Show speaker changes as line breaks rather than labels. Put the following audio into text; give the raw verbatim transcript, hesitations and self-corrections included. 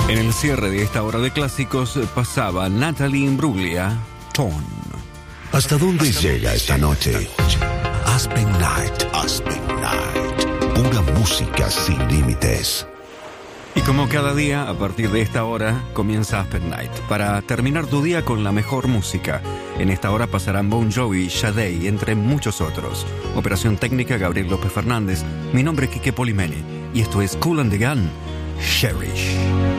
En el cierre de esta hora de clásicos pasaba Natalie Imbruglia, Torn.
¿Hasta dónde llega esta noche? Aspen Night, Aspen Night. Pura música sin límites.
Y como cada día, a partir de esta hora, comienza Aspen Night, para terminar tu día con la mejor música. En esta hora pasarán Bon Jovi, Sade, entre muchos otros. Operación técnica, Gabriel López Fernández. Mi nombre es Quique Polimeni, y esto es Kool and the Gang, Cherish.